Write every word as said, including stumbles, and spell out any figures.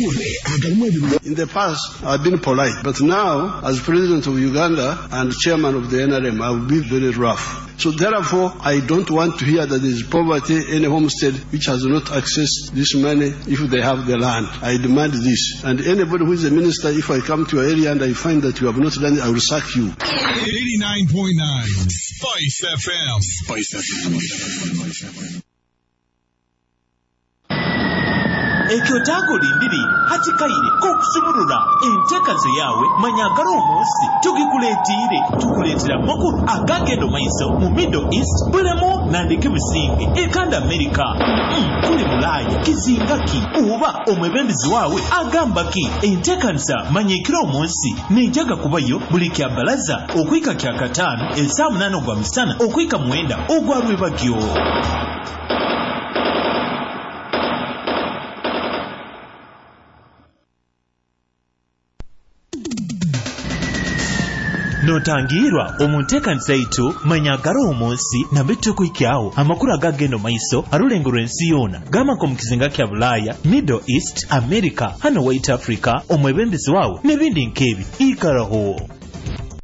In the past, I've been polite, but now, as president of Uganda and chairman of the N R M, I will be very rough. So therefore, I don't want to hear that there is poverty in a homestead which has not accessed this money if they have the land. I demand this. And anybody who is a minister, if I come to your area and I find that you have not done it, I will sack you. eighty-nine point nine Spice F M. Spice F M. Ekyotago lindiri hatikaire kokusumurura enteekaze yawe manyagala omunsi tugikuleetire tukuleetera makulu agagenda maiso mu Middle East bulemu nandike bisinge ekanda America mm, kuli Bulaaya kizingaki oba omwebembezi waawe agamba ki enteekanisa manyikira omunsi nejaga kubayo buli kya balaza okwika kya kataano esaa munaana ogwa misana okwika mwenda ogwa Lwebagyo. Notangirwa omuntekanisa yitu manyagala omunsi nabetto kwikyawo amakuru agagendo maiso alulengero ensi yona gamako mu kizinga kya Bulaaya, Middle East, America, hano White Africa, omwebembezi waawe nebindi nkebi ikaraho.